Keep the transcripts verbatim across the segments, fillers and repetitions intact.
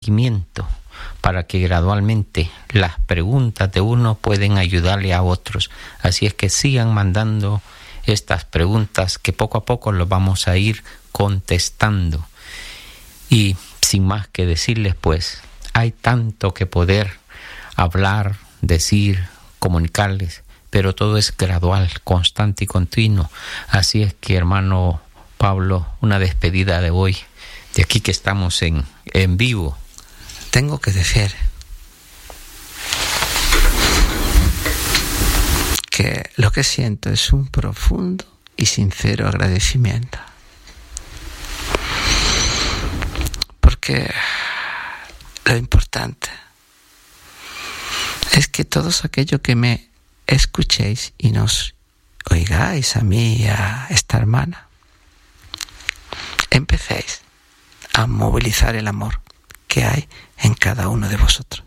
seguimiento para que gradualmente las preguntas de uno pueden ayudarle a otros. Así es que sigan mandando estas preguntas que poco a poco los vamos a ir contestando. Y sin más que decirles, pues, hay tanto que poder hablar, decir, comunicarles, pero todo es gradual, constante y continuo. Así es que, hermano Pablo, una despedida de hoy, de aquí que estamos en, en vivo. Tengo que decir que lo que siento es un profundo y sincero agradecimiento. Porque lo importante es que todos aquellos que me escuchéis y nos oigáis a mí y a esta hermana, empecéis a movilizar el amor que hay en cada uno de vosotros.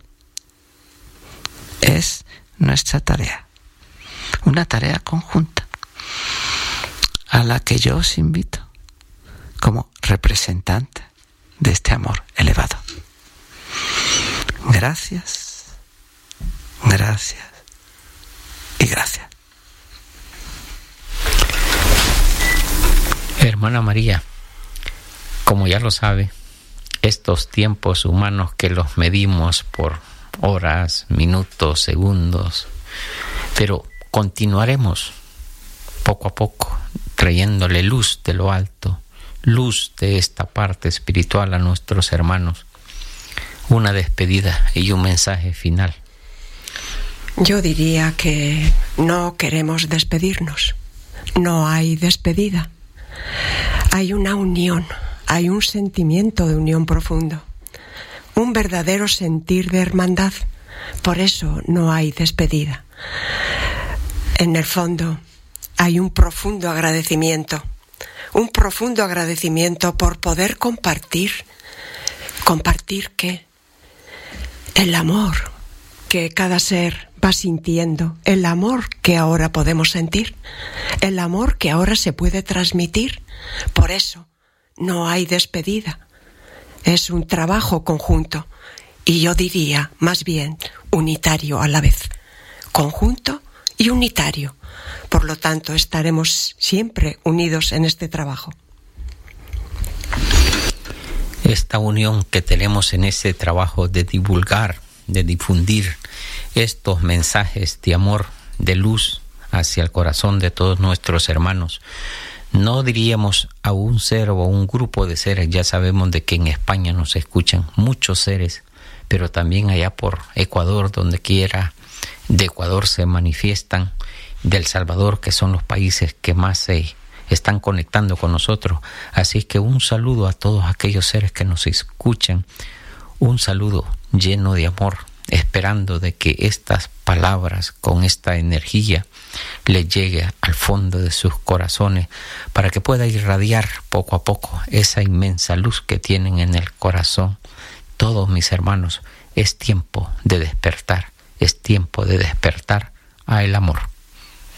Es nuestra tarea, una tarea conjunta a la que yo os invito como representante de este amor elevado. Gracias, gracias y gracias. Hermana María, como ya lo sabe, estos tiempos humanos que los medimos por horas, minutos, segundos, pero continuaremos poco a poco trayéndole luz de lo alto, luz de esta parte espiritual a nuestros hermanos. Una despedida y un mensaje final. Yo diría que no queremos despedirnos. No hay despedida. Hay una unión. Hay un sentimiento de unión profundo, un verdadero sentir de hermandad. Por eso no hay despedida. En el fondo hay un profundo agradecimiento, un profundo agradecimiento por poder compartir. ¿Compartir qué? El amor que cada ser va sintiendo, el amor que ahora podemos sentir, el amor que ahora se puede transmitir. Por eso no hay despedida, es un trabajo conjunto y yo diría más bien unitario a la vez, conjunto y unitario. Por lo tanto, estaremos siempre unidos en este trabajo. Esta unión que tenemos en ese trabajo de divulgar, de difundir estos mensajes de amor, de luz hacia el corazón de todos nuestros hermanos. No diríamos a un ser o a un grupo de seres, ya sabemos de que en España nos escuchan muchos seres, pero también allá por Ecuador, donde quiera de Ecuador se manifiestan, de El Salvador, que son los países que más se están conectando con nosotros. Así que un saludo a todos aquellos seres que nos escuchan, un saludo lleno de amor, esperando de que estas palabras con esta energía les llegue al fondo de sus corazones para que pueda irradiar poco a poco esa inmensa luz que tienen en el corazón. Todos mis hermanos, es tiempo de despertar, es tiempo de despertar al amor.